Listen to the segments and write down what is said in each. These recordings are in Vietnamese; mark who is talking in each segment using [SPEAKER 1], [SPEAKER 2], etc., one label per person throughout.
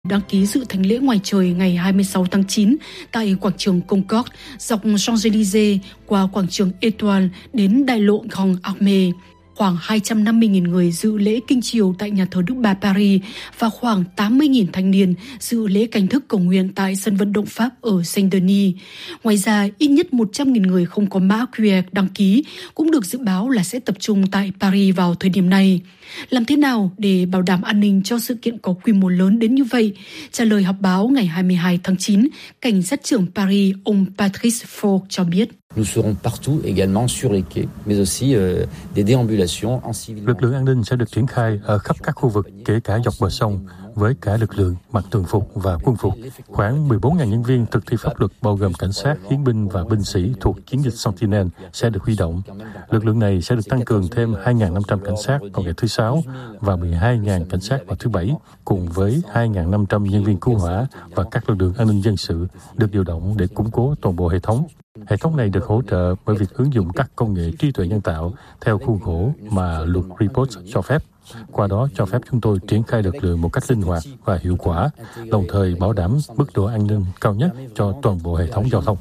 [SPEAKER 1] đăng ký dự thánh lễ ngoài trời ngày 26 tháng 9 tại quảng trường Concorde, dọc Champs-Élysées qua quảng trường Étoile đến đại lộ Grand Armée. Khoảng 250.000 người dự lễ kinh chiều tại nhà thờ Đức Bà Paris và khoảng 80.000 thanh niên dự lễ canh thức cầu nguyện tại sân vận động Pháp ở Saint-Denis. Ngoài ra, ít nhất 100.000 người không có mã QR đăng ký cũng được dự báo là sẽ tập trung tại Paris vào thời điểm này. Làm thế nào để bảo đảm an ninh cho sự kiện có quy mô lớn đến như vậy? Trả lời họp báo ngày 22 tháng 9, cảnh sát trưởng Paris ông Patrice Faure cho biết.
[SPEAKER 2] Nous serons partout également sur les quais, mais aussi des déambulations en civil.
[SPEAKER 3] Lực lượng an ninh sẽ được triển khai ở khắp các khu vực, kể cả dọc bờ sông, với cả lực lượng mặc thường phục và quân phục. Khoảng 14.000 nhân viên thực thi pháp luật bao gồm cảnh sát, hiến binh và binh sĩ thuộc chiến dịch Sentinelle sẽ được huy động. Lực lượng này sẽ được tăng cường thêm 2.500 cảnh sát vào ngày thứ Sáu và 12.000 cảnh sát vào thứ Bảy, cùng với 2.500 nhân viên cứu hỏa và các lực lượng an ninh dân sự được điều động để củng cố toàn bộ hệ thống. Hệ thống này được hỗ trợ bởi việc ứng dụng các công nghệ trí tuệ nhân tạo theo khuôn khổ mà luật Report cho phép. Qua đó cho phép chúng tôi triển khai lực lượng một cách linh hoạt và hiệu quả, đồng thời bảo đảm mức độ an ninh cao nhất cho toàn bộ hệ thống giao thông.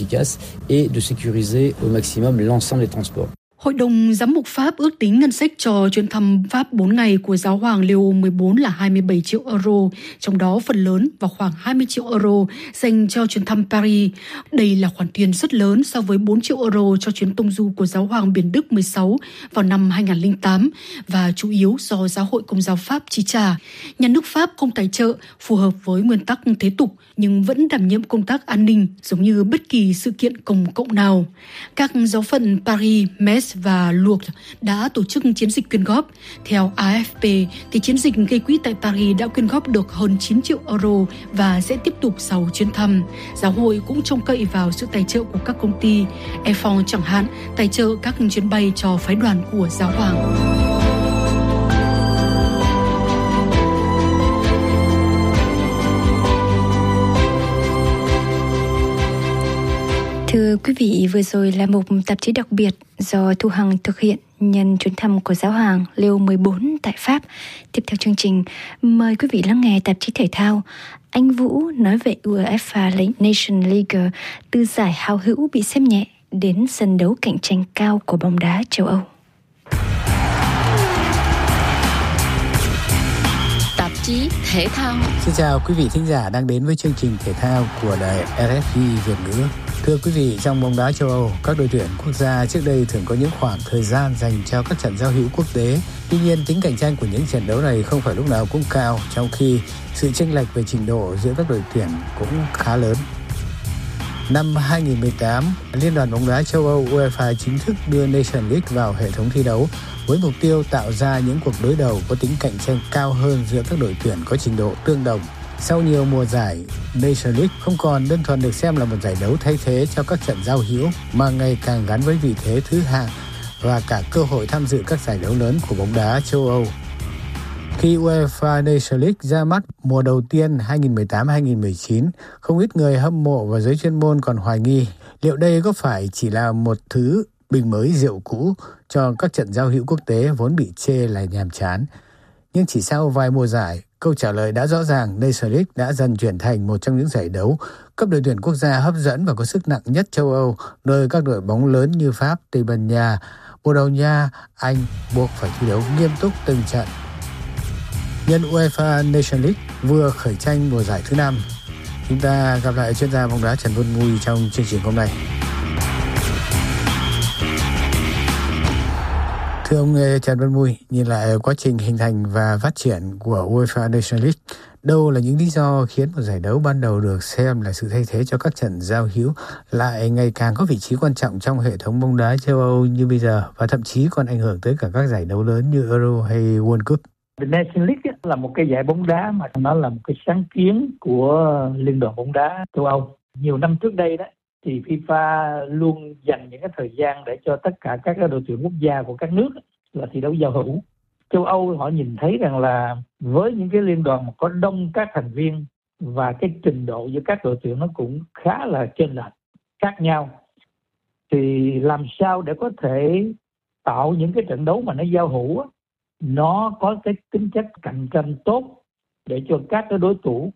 [SPEAKER 1] Hội đồng Giám mục Pháp ước tính ngân sách cho chuyến thăm Pháp 4 ngày của Giáo hoàng Leo 14 là 27 triệu euro, trong đó phần lớn và khoảng 20 triệu euro dành cho chuyến thăm Paris. Đây là khoản tiền rất lớn so với 4 triệu euro cho chuyến tông du của Giáo hoàng Biển Đức 16 vào năm 2008 và chủ yếu do Giáo hội Công giáo Pháp chi trả. Nhà nước Pháp không tài trợ phù hợp với nguyên tắc thế tục nhưng vẫn đảm nhiệm công tác an ninh giống như bất kỳ sự kiện công cộng nào. Các giáo phận Paris, Metz và Lourdes đã tổ chức chiến dịch quyên góp. Theo AFP, thì chiến dịch gây quỹ tại Paris đã quyên góp được hơn 9 triệu euro và sẽ tiếp tục sau chuyến thăm. Giáo hội cũng trông cậy vào sự tài trợ của các công ty. Air France chẳng hạn, tài trợ các chuyến bay cho phái đoàn của Giáo hoàng.
[SPEAKER 4] Thưa quý vị, vừa rồi là một tạp chí đặc biệt do Thu Hằng thực hiện nhân chuyến thăm của Giáo hoàng Leo 14 tại Pháp. Tiếp theo chương trình, mời quý vị lắng nghe tạp chí thể thao. Anh Vũ nói về UEFA Nation League, từ giải hào hữu bị xem nhẹ đến sân đấu cạnh tranh cao của bóng đá châu Âu.
[SPEAKER 5] Tạp chí thể thao.
[SPEAKER 6] Xin chào quý vị thính giả đang đến với chương trình thể thao của đài RFI Việt ngữ. Thưa quý vị, trong bóng đá châu Âu, các đội tuyển quốc gia trước đây thường có những khoảng thời gian dành cho các trận giao hữu quốc tế. Tuy nhiên, tính cạnh tranh của những trận đấu này không phải lúc nào cũng cao, trong khi sự chênh lệch về trình độ giữa các đội tuyển cũng khá lớn. Năm 2018, Liên đoàn bóng đá châu Âu UEFA chính thức đưa Nation League vào hệ thống thi đấu với mục tiêu tạo ra những cuộc đối đầu có tính cạnh tranh cao hơn giữa các đội tuyển có trình độ tương đồng. Sau nhiều mùa giải, Nation League không còn đơn thuần được xem là một giải đấu thay thế cho các trận giao hữu mà ngày càng gắn với vị thế thứ hạng và cả cơ hội tham dự các giải đấu lớn của bóng đá châu Âu. Khi UEFA Nation League ra mắt mùa đầu tiên 2018-2019, không ít người hâm mộ và giới chuyên môn còn hoài nghi liệu đây có phải chỉ là một thứ bình mới rượu cũ cho các trận giao hữu quốc tế vốn bị chê là nhàm chán. Nhưng chỉ sau vài mùa giải, câu trả lời đã rõ ràng. Nation League đã dần chuyển thành một trong những giải đấu cấp đội tuyển quốc gia hấp dẫn và có sức nặng nhất châu Âu, nơi các đội bóng lớn như Pháp, Tây Ban Nha, Bồ Đào Nha, Anh buộc phải thi đấu nghiêm túc từng trận. Nhân UEFA Nation League vừa khởi tranh mùa giải thứ 5, chúng ta gặp lại chuyên gia bóng đá Trần Văn Mùi trong chương trình hôm nay. Thưa ông Trần Văn Mùi, nhìn lại quá trình hình thành và phát triển của UEFA Nation League, đâu là những lý do khiến một giải đấu ban đầu được xem là sự thay thế cho các trận giao hữu lại ngày càng có vị trí quan trọng trong hệ thống bóng đá châu Âu như bây giờ và thậm chí còn ảnh hưởng tới cả các giải đấu lớn như Euro hay World Cup?
[SPEAKER 7] The Nation League là một cái giải bóng đá mà nó là một cái sáng kiến của Liên đoàn bóng đá châu Âu. Nhiều năm trước đây đó thì FIFA luôn dành những cái thời gian để cho tất cả các đội tuyển quốc gia của các nước là thi đấu giao hữu. Châu Âu họ nhìn thấy rằng là với những cái liên đoàn mà có đông các thành viên và cái trình độ giữa các đội tuyển nó cũng khá là chênh lệch khác nhau, thì làm sao để có thể tạo những cái trận đấu mà nó giao hữu, nó có cái tính chất cạnh tranh tốt để cho các cái đối thủ